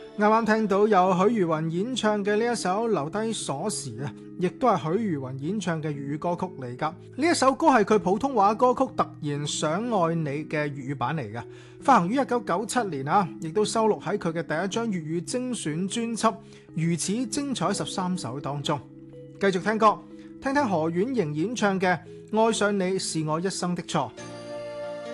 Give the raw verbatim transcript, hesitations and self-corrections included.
啱啱聽到有許茹芸演唱嘅呢一首《留低鎖匙》啊，亦都係許茹芸演唱嘅粵語歌曲嚟噶。呢一首歌係佢普通話歌曲《突然想愛你》嘅粵語版嚟噶，發行於一九九七年啊，亦都收錄喺佢嘅第一張粵語精選專輯《如此精彩十三首》當中。繼續聽歌，聽聽何婉瑩演唱嘅《愛上你是我一生的錯》。